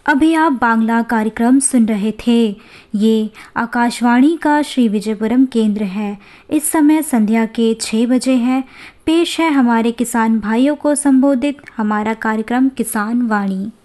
अभी आप बांग्ला कार्यक्रम सुन रहे थे। ये आकाशवाणी का श्री विजयपुरम केंद्र है। इस समय संध्या के 6 बजे है। पेश है हमारे किसान भाइयों को संबोधित हमारा कार्यक्रम किसान वाणी।